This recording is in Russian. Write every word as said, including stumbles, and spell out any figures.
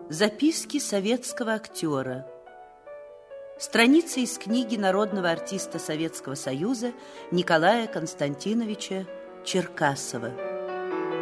Записки советского актера. Страница из книги народного артиста Советского Союза Николая Константиновича Черкасова.